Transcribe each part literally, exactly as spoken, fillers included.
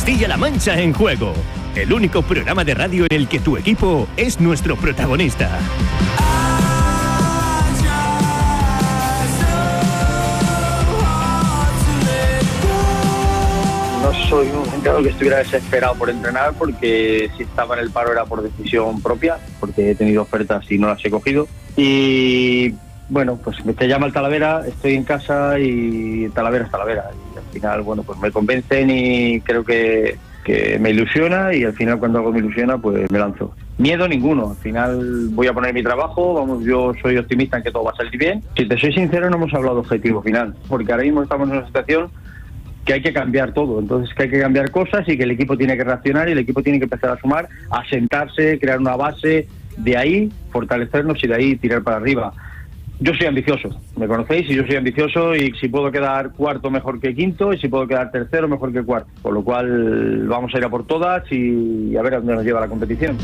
Castilla-La Mancha en Juego, el único programa de radio en el que tu equipo es nuestro protagonista. No soy un entrenador que estuviera desesperado por entrenar, porque si estaba en el paro era por decisión propia, porque he tenido ofertas y no las he cogido. Y bueno, pues me te llama el Talavera, estoy en casa y Talavera es Talavera. Y al final, bueno, pues me convencen y creo que, que me ilusiona, y al final cuando algo me ilusiona, pues me lanzo. Miedo ninguno, al final voy a poner mi trabajo, vamos, yo soy optimista en que todo va a salir bien. Si te soy sincero, no hemos hablado de objetivo final, porque ahora mismo estamos en una situación que hay que cambiar todo, entonces que hay que cambiar cosas y que el equipo tiene que reaccionar y el equipo tiene que empezar a sumar, a sentarse, crear una base, de ahí fortalecernos y de ahí tirar para arriba. Yo soy ambicioso, me conocéis, y yo soy ambicioso, y si puedo quedar cuarto mejor que quinto, y si puedo quedar tercero mejor que cuarto, por lo cual vamos a ir a por todas y a ver a dónde nos lleva la competición.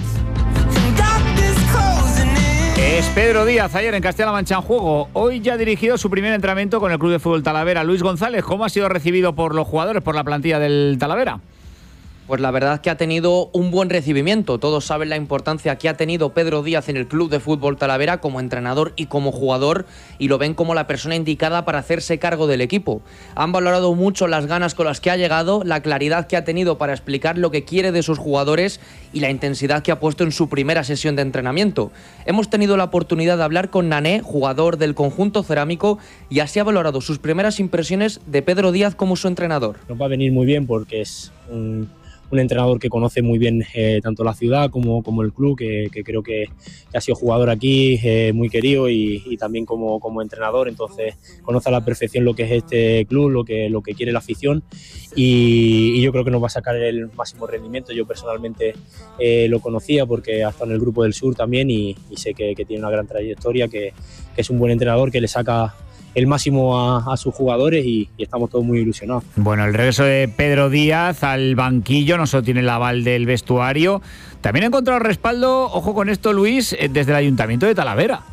Es Pedro Díaz, ayer en Castilla-La Mancha en Juego. Hoy ya ha dirigido su primer entrenamiento con el Club de Fútbol Talavera. Luis González, ¿cómo ha sido recibido por los jugadores, por la plantilla del Talavera? Pues la verdad es que ha tenido un buen recibimiento. Todos saben la importancia que ha tenido Pedro Díaz en el Club de Fútbol Talavera como entrenador y como jugador, y lo ven como la persona indicada para hacerse cargo del equipo. Han valorado mucho las ganas con las que ha llegado, la claridad que ha tenido para explicar lo que quiere de sus jugadores y la intensidad que ha puesto en su primera sesión de entrenamiento. Hemos tenido la oportunidad de hablar con Nané, jugador del conjunto cerámico, y así ha valorado sus primeras impresiones de Pedro Díaz como su entrenador. Nos va a venir muy bien porque es un... un entrenador que conoce muy bien eh, tanto la ciudad como, como el club, que, que creo que, que ha sido jugador aquí, eh, muy querido, y, y también como, como entrenador, entonces conoce a la perfección lo que es este club, lo que, lo que quiere la afición, y, y yo creo que nos va a sacar el máximo rendimiento. Yo personalmente eh, lo conocía porque ha estado en el Grupo del Sur también, y, y sé que, que tiene una gran trayectoria, que, que es un buen entrenador, que le saca el máximo a, a sus jugadores, y, y estamos todos muy ilusionados. Bueno, el regreso de Pedro Díaz al banquillo no solo tiene el aval del vestuario, también ha encontrado respaldo, ojo con esto Luis, desde el Ayuntamiento de Talavera.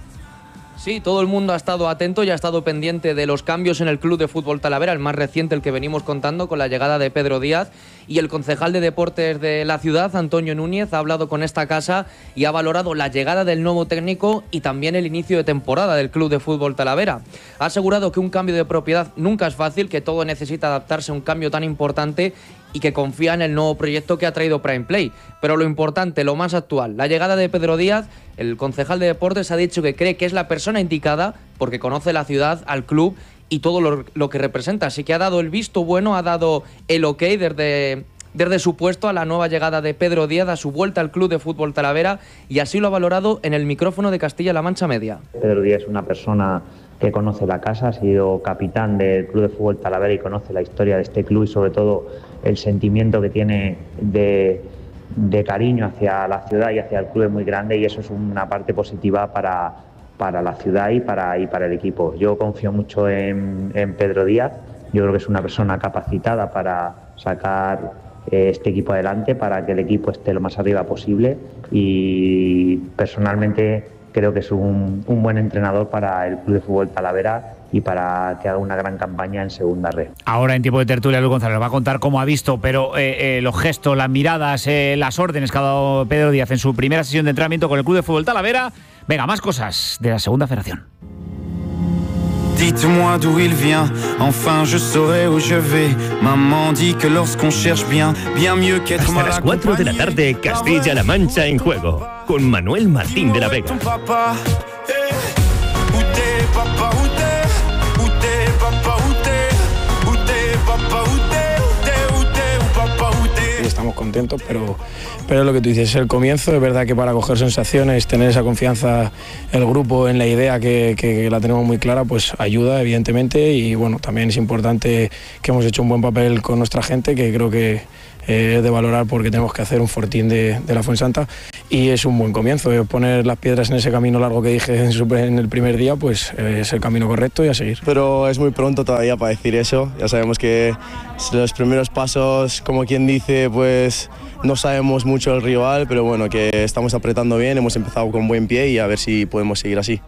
Sí, todo el mundo ha estado atento y ha estado pendiente de los cambios en el Club de Fútbol Talavera, el más reciente, el que venimos contando, con la llegada de Pedro Díaz, y el concejal de deportes de la ciudad, Antonio Núñez, ha hablado con esta casa y ha valorado la llegada del nuevo técnico y también el inicio de temporada del Club de Fútbol Talavera. Ha asegurado que un cambio de propiedad nunca es fácil, que todo necesita adaptarse a un cambio tan importante, y que confía en el nuevo proyecto que ha traído Prime Play. Pero lo importante, lo más actual, la llegada de Pedro Díaz, el concejal de deportes ha dicho que cree que es la persona indicada porque conoce la ciudad, al club y todo lo, lo que representa. Así que ha dado el visto bueno, ha dado el ok desde, desde su puesto a la nueva llegada de Pedro Díaz, a su vuelta al Club de Fútbol Talavera, y así lo ha valorado en el micrófono de Castilla-La Mancha Media. Pedro Díaz es una persona que conoce la casa, ha sido capitán del Club de Fútbol Talavera y conoce la historia de este club, y sobre todo el sentimiento que tiene de, de cariño hacia la ciudad y hacia el club es muy grande, y eso es una parte positiva para, para la ciudad y para, y para el equipo. Yo confío mucho en, en Pedro Díaz, yo creo que es una persona capacitada para sacar eh, este equipo adelante, para que el equipo esté lo más arriba posible, y personalmente creo que es un, un buen entrenador para el Club de Fútbol Talavera y para que haga una gran campaña en segunda red. Ahora en tiempo de tertulia Luis González nos va a contar cómo ha visto, pero eh, eh, los gestos, las miradas, eh, las órdenes que ha dado Pedro Díaz en su primera sesión de entrenamiento con el Club de Fútbol Talavera. Venga, más cosas de la segunda federación. Dites-moi d'où il vient, enfin je saurai où je vais. Maman dit que lorsqu'on cherche bien, bien mieux qu'être mal acompañé. Hasta las cuatro de la tarde, Castilla-La Mancha en Juego, con Manuel Martín de la Vega. Estamos contentos, pero, pero lo que tú dices es el comienzo. Es verdad que para coger sensaciones, tener esa confianza, el grupo en la idea que, que la tenemos muy clara, pues ayuda evidentemente, y bueno, también es importante que hemos hecho un buen papel con nuestra gente, que creo que eh, es de valorar, porque tenemos que hacer un fortín de, de la Fuensanta, y es un buen comienzo. Poner las piedras en ese camino largo que dije en, su, en el primer día, pues eh, es el camino correcto, y a seguir. Pero es muy pronto todavía para decir eso. Ya sabemos que los primeros pasos, como quien dice, pues no sabemos mucho del rival, pero bueno, que estamos apretando bien, hemos empezado con buen pie y a ver si podemos seguir así.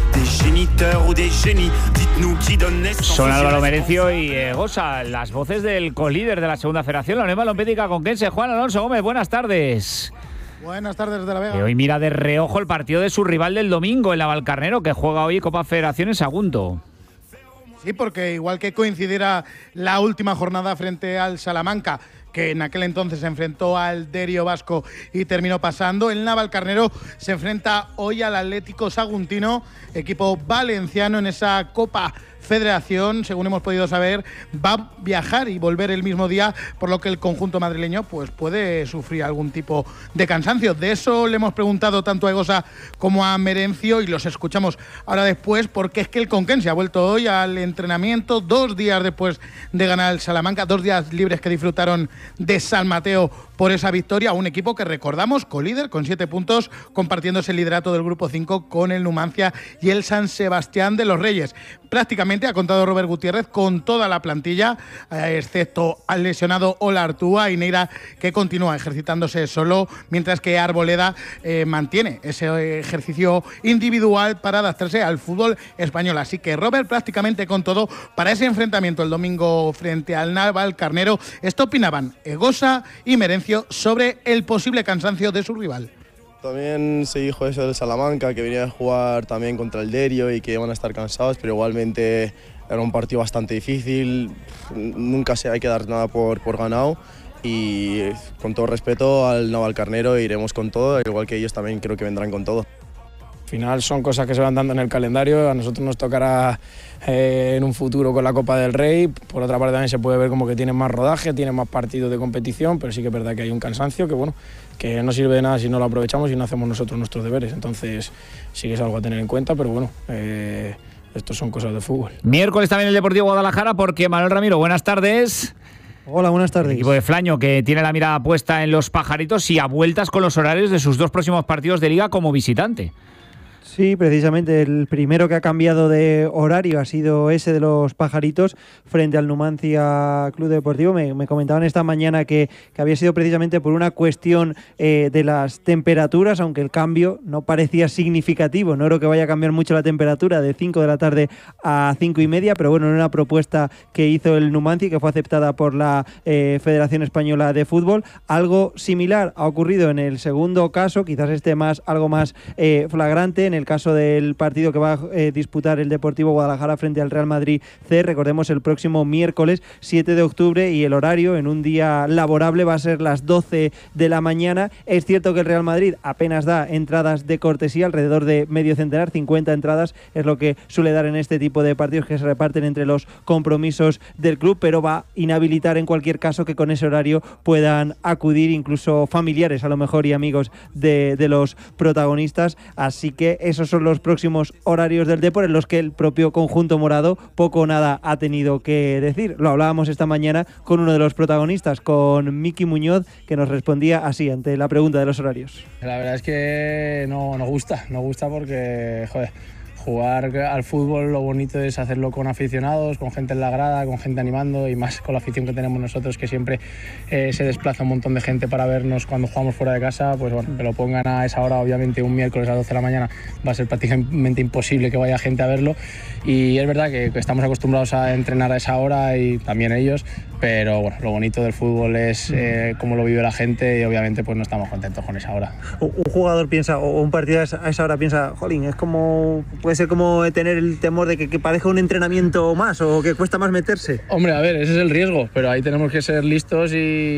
Son Álvaro Merencio y Egosa, las voces del colíder de la Segunda Federación, la Unión Balonméptica Conquense. Juan Alonso Gómez, buenas tardes. Buenas tardes desde La Vega. Que hoy mira de reojo el partido de su rival del domingo, el Navalcarnero, que juega hoy Copa Federación en Sagunto. Sí, porque igual que coincidiera la última jornada frente al Salamanca, que en aquel entonces se enfrentó al Derio Vasco y terminó pasando, el Navalcarnero se enfrenta hoy al Atlético Saguntino, equipo valenciano en esa Copa Federación. Según hemos podido saber, va a viajar y volver el mismo día, por lo que el conjunto madrileño pues puede sufrir algún tipo de cansancio. De eso le hemos preguntado tanto a Egosa como a Merencio y los escuchamos ahora después, porque es que el Conquense ha vuelto hoy al entrenamiento dos días después de ganar el Salamanca, dos días libres que disfrutaron de San Mateo por esa victoria. Un equipo que, recordamos, colíder con siete puntos, compartiéndose el liderato del grupo cinco con el Numancia y el San Sebastián de los Reyes. Prácticamente ha contado Robert Gutiérrez con toda la plantilla, eh, excepto al lesionado Ola Artúa y Neira, que continúa ejercitándose solo, mientras que Arboleda eh, mantiene ese ejercicio individual para adaptarse al fútbol español. Así que Robert prácticamente con todo para ese enfrentamiento el domingo frente al Navalcarnero. Esto opinaban Egosa y Merencio sobre el posible cansancio de su rival. También se dijo eso del Salamanca, que venía a jugar también contra el Derio y que iban a estar cansados, pero igualmente era un partido bastante difícil, nunca se hay que dar nada por, por ganado y con todo respeto al Navalcarnero iremos con todo, igual que ellos también creo que vendrán con todo. Al final son cosas que se van dando en el calendario, a nosotros nos tocará eh, en un futuro con la Copa del Rey. Por otra parte también se puede ver como que tienen más rodaje, tienen más partidos de competición, pero sí que es verdad que hay un cansancio que bueno, que no sirve de nada si no lo aprovechamos y no hacemos nosotros nuestros deberes. Entonces sí que es algo a tener en cuenta, pero bueno, eh, estos son cosas de fútbol. Miércoles también el Deportivo Guadalajara, porque Manuel Ramiro, buenas tardes. Hola, buenas tardes. El equipo de Flaño, que tiene la mirada puesta en los pajaritos y a vueltas con los horarios de sus dos próximos partidos de Liga como visitante. Sí, precisamente el primero que ha cambiado de horario ha sido ese de los pajaritos frente al Numancia Club Deportivo. Me, me comentaban esta mañana que, que había sido precisamente por una cuestión eh, de las temperaturas, aunque el cambio no parecía significativo. No creo que vaya a cambiar mucho la temperatura de cinco de la tarde a cinco y media, pero bueno, era una propuesta que hizo el Numancia y que fue aceptada por la eh, Federación Española de Fútbol. Algo similar ha ocurrido en el segundo caso, quizás este más algo más eh, flagrante, en el caso del partido que va a eh, disputar el Deportivo Guadalajara frente al Real Madrid C. Recordemos, el próximo miércoles siete de octubre, y el horario en un día laborable va a ser las doce de la mañana. Es cierto que el Real Madrid apenas da entradas de cortesía, alrededor de medio centenar, cincuenta entradas es lo que suele dar en este tipo de partidos que se reparten entre los compromisos del club, pero va a inhabilitar en cualquier caso que con ese horario puedan acudir incluso familiares a lo mejor y amigos de, de los protagonistas. Así que esos son los próximos horarios del Depor, en los que el propio conjunto morado poco o nada ha tenido que decir. Lo hablábamos esta mañana con uno de los protagonistas, con Miki Muñoz, que nos respondía así ante la pregunta de los horarios. La verdad es que no nos gusta, nos gusta porque, joder, jugar al fútbol lo bonito es hacerlo con aficionados, con gente en la grada, con gente animando, y más con la afición que tenemos nosotros, que siempre eh, se desplaza un montón de gente para vernos cuando jugamos fuera de casa. Pues bueno, que lo pongan a esa hora, obviamente un miércoles a las doce de la mañana va a ser prácticamente imposible que vaya gente a verlo, y es verdad que, que estamos acostumbrados a entrenar a esa hora y también ellos, pero bueno, lo bonito del fútbol es eh, cómo lo vive la gente, y obviamente pues no estamos contentos con esa hora. Un jugador piensa, o un partido a esa hora piensa, jolín, es como... puede ser como tener el temor de que, que parezca un entrenamiento más, o que cuesta más meterse. Hombre, a ver, ese es el riesgo, pero ahí tenemos que ser listos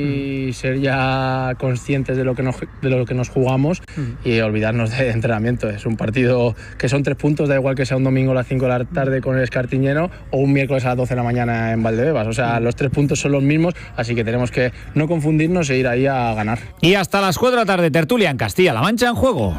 y mm. ser ya conscientes de lo que nos, de lo que nos jugamos mm. y olvidarnos de entrenamiento. Es un partido que son tres puntos, da igual que sea un domingo a las cinco de la tarde con el Escartín lleno o un miércoles a las doce de la mañana en Valdebebas. O sea, mm. los tres puntos son los mismos, así que tenemos que no confundirnos e ir ahí a ganar. Y hasta las cuatro de la tarde, tertulia en Castilla-La Mancha en juego.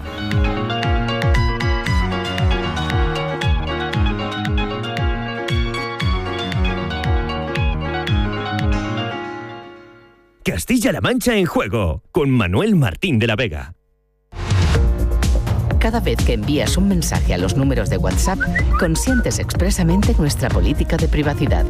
Castilla-La Mancha en juego, con Manuel Martín de la Vega. Cada vez que envías un mensaje a los números de WhatsApp, consientes expresamente nuestra política de privacidad.